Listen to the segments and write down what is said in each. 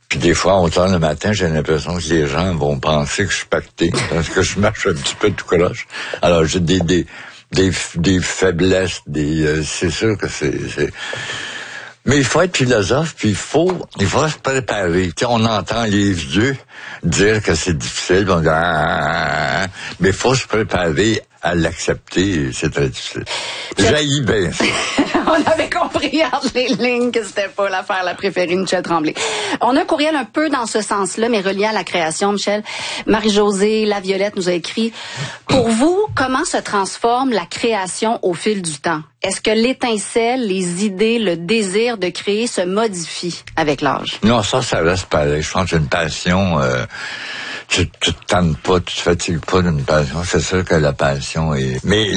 Puis des fois, à 11h le matin, j'ai l'impression que les gens vont penser que je suis pacté, parce que je marche un petit peu tout croche. Alors, j'ai des faiblesses, c'est sûr que c'est... Mais il faut être philosophe, puis il faut se préparer. Tu sais, on entend les vieux dire que c'est difficile, on dit mais il faut se préparer à l'accepter, c'est très difficile. J'haïs bien ça. On avait compris entre les lignes que c'était pas l'affaire la préférée de Michel Tremblay. On a un courriel un peu dans ce sens-là, mais relié à la création, Michel. Marie-Josée Laviolette nous a écrit « Pour vous, comment se transforme la création au fil du temps? Est-ce que l'étincelle, les idées, le désir de créer se modifient avec l'âge? » Non, ça reste pareil. Je pense qu'une passion... tu te tannes pas, tu te fatigues pas d'une passion. C'est sûr que la passion est... Mais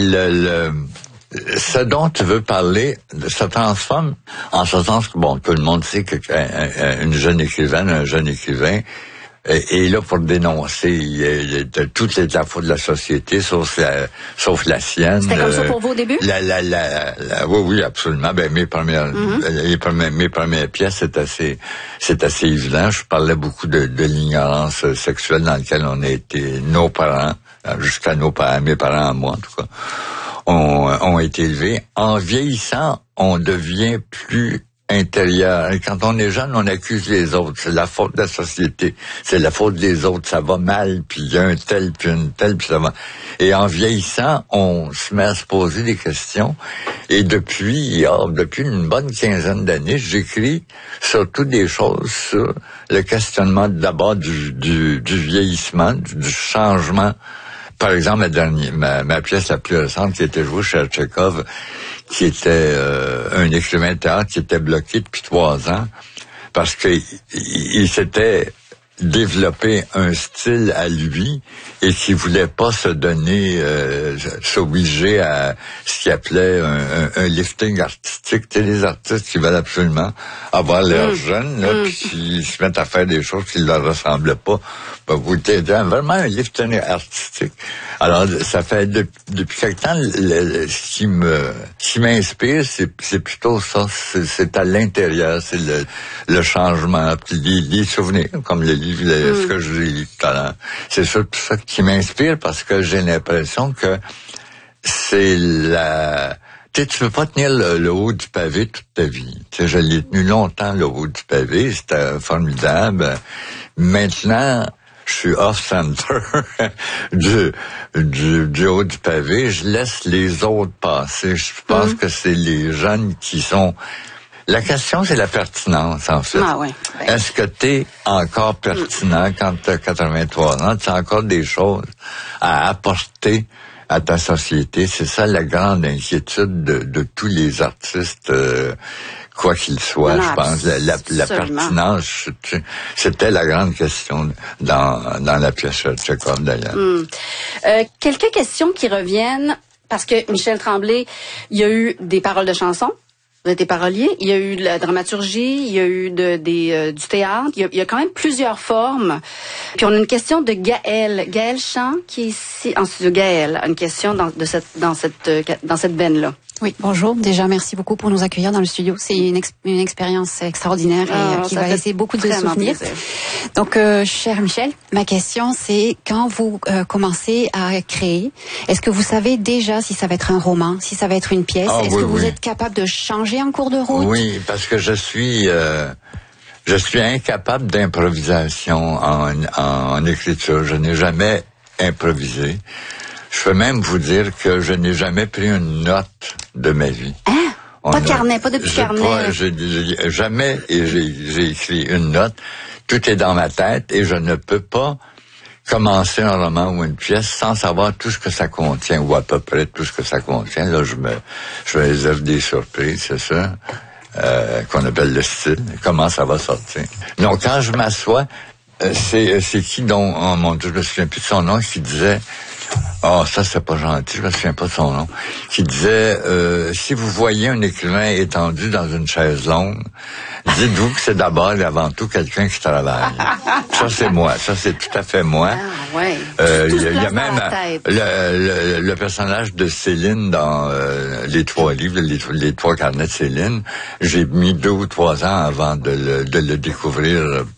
ce dont tu veux parler se transforme en ce sens que, bon, tout le monde sait qu'une jeune écrivaine, un jeune écrivain est là pour dénoncer toutes les fautes de la société, sauf la sienne. C'était comme ça pour vous au début? Oui, absolument. Ben, mes premières pièces, c'est assez évident. Je parlais beaucoup de l'ignorance sexuelle dans laquelle on a été, nos parents, jusqu'à mes parents à moi, en tout cas, ont été élevés. En vieillissant, on devient plus intérieur. Et quand on est jeune, on accuse les autres. C'est la faute de la société. C'est la faute des autres. Ça va mal, puis il y a un tel, puis une telle, puis ça va. Et en vieillissant, on se met à se poser des questions. Et depuis une bonne quinzaine d'années, j'écris surtout des choses sur le questionnement d'abord du vieillissement, du changement. Par exemple, ma pièce la plus récente qui était jouée chez Tchekhov, qui était un écrivain de théâtre qui était bloqué depuis 3 ans parce que il s'était développé un style à lui et qu'il voulait pas se donner, s'obliger à ce qu'il appelait un lifting artistique. Tu sais, les artistes qui veulent absolument avoir l'air jeunes, là, puis ils se mettent à faire des choses qui leur ressemblaient pas. Vous êtes vraiment un lifting artistique. Alors, ça fait depuis quelque temps, ce qui m'inspire, c'est plutôt ça. C'est à l'intérieur, c'est le changement, puis les souvenirs, comme le livre, ce que je lis tout à l'heure. C'est surtout ça qui m'inspire parce que j'ai l'impression que c'est tu sais, tu peux pas tenir le haut du pavé toute ta vie. Tu sais, je l'ai tenu longtemps, le haut du pavé, c'était formidable. Maintenant, je suis off-center du haut du pavé. Je laisse les autres passer. Je pense que c'est les jeunes qui sont... La question, c'est la pertinence, en fait. Ah, ouais. Est-ce que t'es encore pertinent quand t'as 83 ans? Tu as encore des choses à apporter à ta société? C'est ça la grande inquiétude de tous les artistes, quoi qu'ils soient, je pense. La pertinence, c'était la grande question dans la pièce de Tchekhov, d'ailleurs. Quelques questions qui reviennent, parce que Michel Tremblay, il y a eu des paroles de chansons. Vous êtes parolier, il y a eu de la dramaturgie, il y a eu du théâtre, il y a quand même plusieurs formes. Puis on a une question de Gaël Champ qui est ici en studio. Gaël a une question dans cette veine-là. Oui, bonjour. Déjà, merci beaucoup pour nous accueillir dans le studio. C'est une expérience extraordinaire et qui va laisser beaucoup de souvenirs. Plaisir. Donc, cher Michel, ma question, c'est quand vous commencez à créer, est-ce que vous savez déjà si ça va être un roman, si ça va être une pièce? Est-ce que vous êtes capable de changer en cours de route? Oui, parce que je suis incapable d'improvisation en écriture. Je n'ai jamais improvisé. Je peux même vous dire que je n'ai jamais pris une note de ma vie. Hein? Pas de carnet, pas de petit carnet. Jamais j'ai écrit une note. Tout est dans ma tête et je ne peux pas commencer un roman ou une pièce sans savoir tout ce que ça contient, ou à peu près tout ce que ça contient. Là, je me réserve des surprises, c'est ça, qu'on appelle le style. Comment ça va sortir. Donc, quand je m'assois, c'est qui donc, oh mon Dieu, je me souviens plus de son nom, qui disait... ça c'est pas gentil, je me souviens pas de son nom. Qui disait, si vous voyez un écrivain étendu dans une chaise longue, dites-vous que c'est d'abord et avant tout quelqu'un qui travaille. Ça c'est moi, ça c'est tout à fait moi. Ah ouais. Il y a même le personnage de Céline dans les 3 livres, les 3 carnets de Céline. J'ai mis 2 ou 3 ans avant de le découvrir